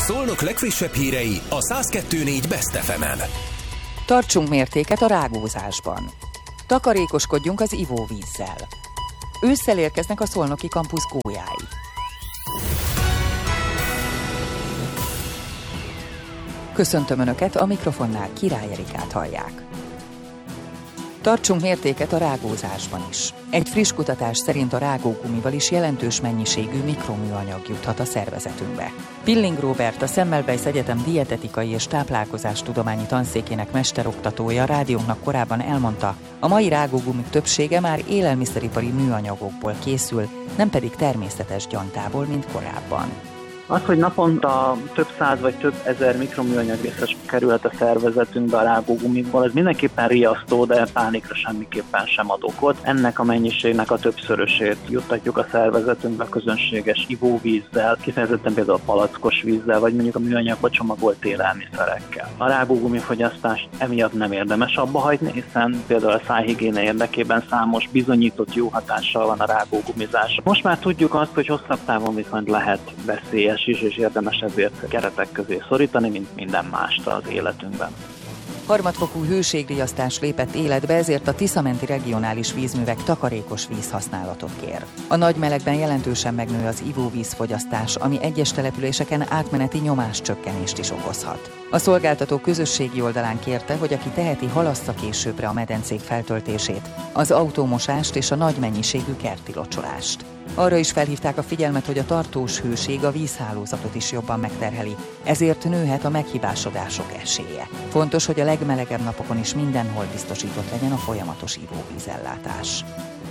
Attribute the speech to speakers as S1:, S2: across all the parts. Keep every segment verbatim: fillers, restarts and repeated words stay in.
S1: Szolnok legfrissebb hírei a száz kettő négy Best ef emen.
S2: Tartsunk mértéket a rágózásban. Takarékoskodjunk az ivóvízzel. Ősszel érkeznek a szolnoki kampusz gólyái. Köszöntöm Önöket, a mikrofonnál Király Erikát hallják. Tartsunk mértéket a rágózásban is. Egy friss kutatás szerint a rágógumival is jelentős mennyiségű mikroműanyag juthat a szervezetünkbe. Pilling Róbert, a Semmelweis Egyetem dietetikai és táplálkozástudományi tanszékének mesteroktatója rádiónknak korábban elmondta, a mai rágógumik többsége már élelmiszeripari műanyagokból készül, nem pedig természetes gyantából, mint korábban.
S3: Az, hogy naponta több száz vagy több ezer mikroműanyag részes kerülhet a szervezetünkbe a rágógumikból, ez mindenképpen riasztó, de pánikra semmiképpen sem ad okot. Ennek a mennyiségnek a többszörösét juttatjuk a szervezetünkbe közönséges ivóvízzel, kifejezetten például palackos vízzel, vagy mondjuk a műanyagba csomagolt élelmiszerekkel. A rágógumi fogyasztást emiatt nem érdemes abba hagyni, hiszen például a szájhigiéne érdekében számos bizonyított jó hatással van a rágógumizás. Most már tudjuk azt, hogy hosszabb távon viszont lehet veszélyes is, és érdemes ezért keretek közé szorítani, mint minden mást az életünkben.
S2: Harmadfokú hőségriasztás lépett életbe, ezért a Tisza-menti regionális vízművek takarékos vízhasználatot kér. A nagy melegben jelentősen megnő az ivóvízfogyasztás, ami egyes településeken átmeneti nyomáscsökkenést is okozhat. A szolgáltató közösségi oldalán kérte, hogy aki teheti, halassza későbbre a medencék feltöltését, az autómosást és a nagy mennyiségű kerti locsolást. Arra is felhívták a figyelmet, hogy a tartós hőség a vízhálózatot is jobban megterheli, ezért nőhet a meghibásodások esélye. Fontos, hogy a legmelegebb napokon is mindenhol biztosított legyen a folyamatos ivóvízellátás.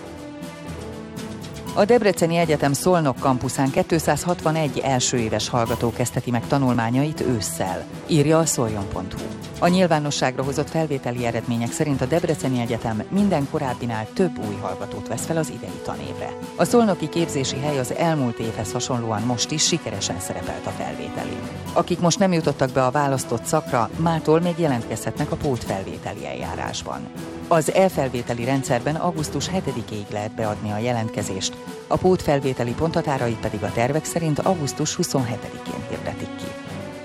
S2: A Debreceni Egyetem Szolnok kampuszán kétszázhatvanegy első éves hallgató kezdheti meg tanulmányait ősszel, írja a szoljon pont hu. A nyilvánosságra hozott felvételi eredmények szerint a Debreceni Egyetem minden korábbinál több új hallgatót vesz fel az idei tanévre. A szolnoki képzési hely az elmúlt évhez hasonlóan most is sikeresen szerepelt a felvételin. Akik most nem jutottak be a választott szakra, mától még jelentkezhetnek a pótfelvételi eljárásban. Az e-felvételi rendszerben augusztus hetedikéig lehet beadni a jelentkezést, a pótfelvételi ponthatárait pedig a tervek szerint augusztus huszonhetedikén hirdetik ki.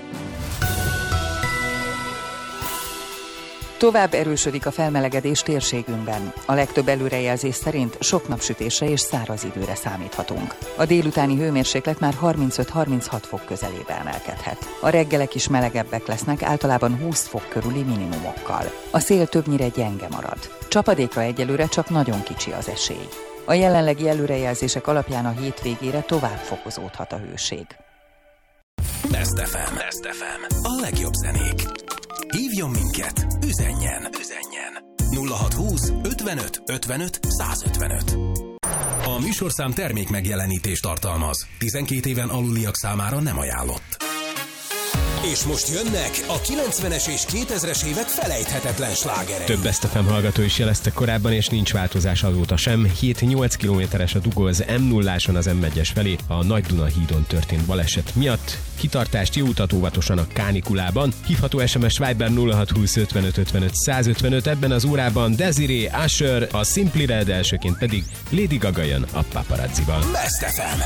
S2: Tovább erősödik a felmelegedés térségünkben. A legtöbb előrejelzés szerint sok napsütésre és száraz időre számíthatunk. A délutáni hőmérséklet már harmincöt-harminchat fok közelébe emelkedhet. A reggelek is melegebbek lesznek, általában húsz fok körüli minimumokkal. A szél többnyire gyenge marad. Csapadékra egyelőre csak nagyon kicsi az esély. A jelenlegi előrejelzések alapján a hétvégére tovább fokozódhat a hőség.
S1: Best ef em. Best ef em. A legjobb zenék. Hívjon minket, üzenjen, üzenjen. nulla hatszázhúsz ötvenöt ötvenöt százötvenöt. A műsorszám termék megjelenítést tartalmaz. tizenkét éven aluliak számára nem ajánlott. És most jönnek a kilencvenes és kétezres évek felejthetetlen slágerei.
S4: Több Best ef em hallgató is jelezte korábban, és nincs változás azóta sem. hét-nyolc kilométeres a dugó az em nulláson az em egyes felé a Nagy Duna hídon történt baleset miatt. Kitartást, jó utat óvatosan a kánikulában. Hívható es em es Viber nulla hatszázhúsz ötvenöt ötvenöt százötvenöt. Ebben az órában Desiree, Usher, a Simply Red, elsőként pedig Lady Gaga jön a Paparazzival.
S1: Best ef em.